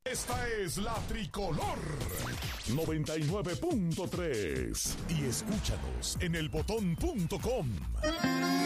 Esta es la Tricolor 99.3 y escúchanos en elbotón.com.